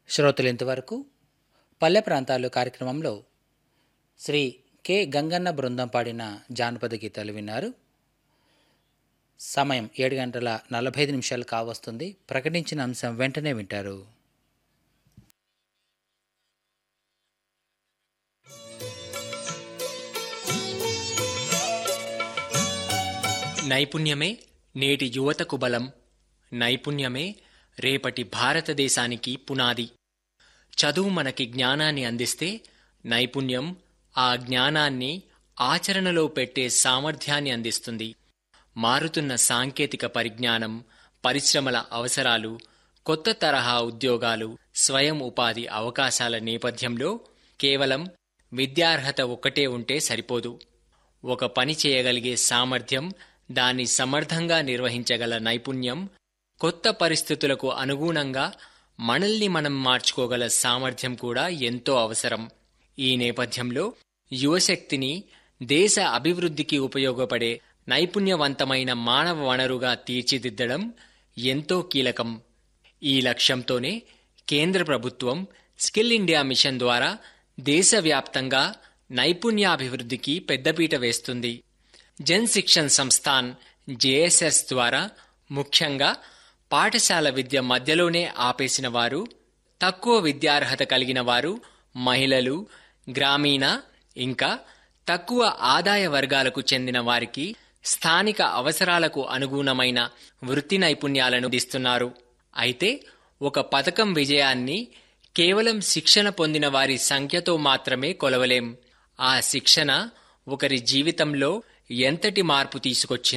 శ్రోతలు ఇంతవరకు పల్లె ప్రాంతాలు కార్యక్రమంలో శ్రీ కె గంగన్న బృందం పాడిన జానపద గీతాలు విన్నారు. సమయం 7:45 కావస్తుంది. ప్రకటించిన అంశం వెంటనే వింటారు. నైపుణ్యమే నేటి యువతకు బలం. నైపుణ్యమే రేపటి భారతదేశానికి పునాది. చదువు మనకి జ్ఞానాన్ని అందిస్తే, నైపుణ్యం ఆ జ్ఞానాన్ని ఆచరణలో పెట్టే సామర్థ్యాన్ని అందిస్తుంది. మారుతున్న సాంకేతిక పరిజ్ఞానం, పరిశ్రమల అవసరాలు, కొత్త తరహా ఉద్యోగాలు, స్వయం ఉపాధి అవకాశాల నేపథ్యంలో కేవలం విద్యార్హత ఒక్కటే ఉంటే సరిపోదు. ఒక పని చేయగలిగే సామర్థ్యం, దాన్ని సమర్థంగా నిర్వహించగల నైపుణ్యం, కొత్త పరిస్థితులకు అనుగుణంగా మనల్ని మనం మార్చుకోగల సామర్థ్యం కూడా ఎంతో అవసరం. ఈ నేపథ్యంలో యువశక్తిని దేశ అభివృద్ధికి ఉపయోగపడే నైపుణ్యవంతమైన మానవ వనరుగా తీర్చిదిద్దడం ఎంతో కీలకం. ఈ లక్ష్యంతోనే కేంద్ర ప్రభుత్వం స్కిల్ ఇండియా మిషన్ ద్వారా దేశవ్యాప్తంగా నైపుణ్యాభివృద్ధికి పెద్దపీట వేస్తుంది. జన్ శిక్షణ్ సంస్థాన్ జేఎస్ఎస్ ద్వారా ముఖ్యంగా పాఠశాల విద్య మధ్యలోనే ఆపేసిన వారు, తక్కువ విద్యార్హత కలిగిన వారు, మహిళలు, గ్రామీణ ఇంకా తక్కువ ఆదాయ వర్గాలకు చెందిన వారికి స్థానిక అవసరాలకు అనుగుణమైన వృత్తి నైపుణ్యాలను అందిస్తున్నారు. అయితే ఒక పథకం విజయాన్ని కేవలం శిక్షణ పొందిన వారి సంఖ్యతో మాత్రమే కొలవలేం. ఆ శిక్షణ ఒకరి జీవితంలో ఎంతటి మార్పు తీసుకొచ్చింది,